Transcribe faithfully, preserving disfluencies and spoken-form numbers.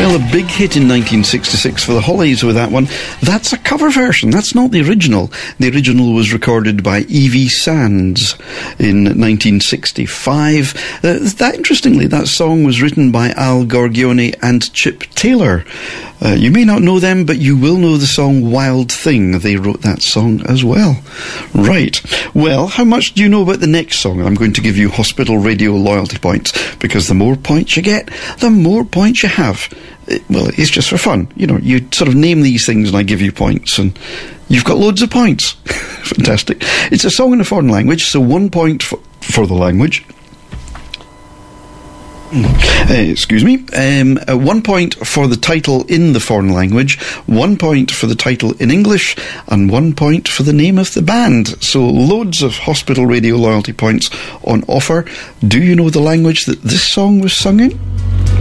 Well, a big hit in nineteen sixty-six for the Hollies with that one. That's a cover version. That's not the original. The original was recorded by Evie Sands in nineteen sixty-five. Uh, that, interestingly, that song was written by Al Gorgione and Chip Taylor. Uh, you may not know them, but you will know the song Wild Thing. They wrote that song as well. Right. Well, how much do you know about the next song? I'm going to give you Hospital Radio loyalty points, because the more points you get, the more points you have. It, well, it's just for fun. You know, you sort of name these things and I give you points, and you've got loads of points. Fantastic. It's a song in a foreign language, so one point for, for the language. Uh, excuse me. Um, uh, one point for the title in the foreign language, one point for the title in English, and one point for the name of the band. So loads of Hospital Radio loyalty points on offer. Do you know the language that this song was sung in?